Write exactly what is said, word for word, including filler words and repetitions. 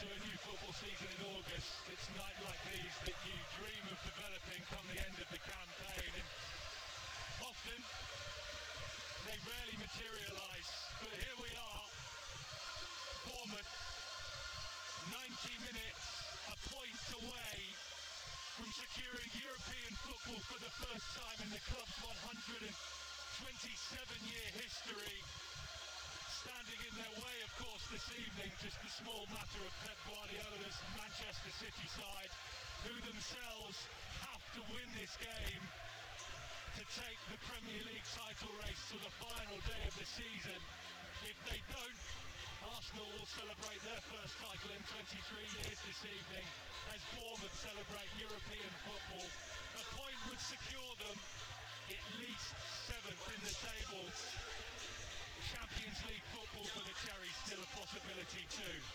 into a new football season in August. It's nights like these that you dream of developing come the end of the campaign, and often they rarely materialise. But here we are, Bournemouth, ninety minutes, a point away from securing European football for the first time in the club's one hundred twenty-seven year history. Standing in their way, of course, this evening, just the small matter of Pep Guardiola's Manchester City side, who themselves have to win this game to take the Premier League title race to the final day of the season. If they don't, Arsenal will celebrate their first title in twenty-three years this evening as Bournemouth celebrate European football. A point would secure them at least seventh in the table. Champions League football for the Cherries still a possibility too.